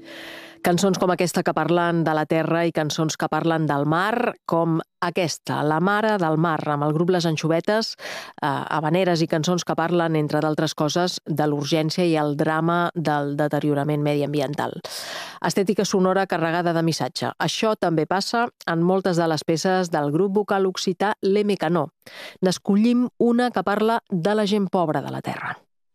Cançons com aquesta que parlen de la terra i cançons que parlen del mar, com aquesta, La mare del mar, amb el grup Les Anxovetes, habaneres i cançons que parlen, entre d'altres coses, de l'urgència i el drama del deteriorament mediambiental. Estètica sonora carregada de missatge. Això també passa en moltes de les peces del grup vocal occità Le Mécano. N'escollim una que parla de la gent pobra de la terra.